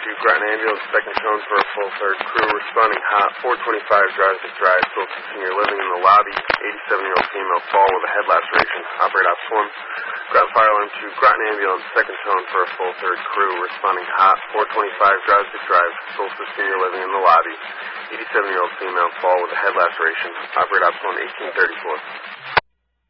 to Groton Ambulance, second tone for a full third crew. Responding hot, 425 drives to drive, still senior living in the lobby. 87-year-old female fall with a head laceration. Operate ops 1. Ground fire alarm to Groton Ambulance, second tone for a full third crew. Responding hot, 425 drives to drive, still senior living in the lobby. 87-year-old female fall with a head laceration. Operate ops 1, 1834.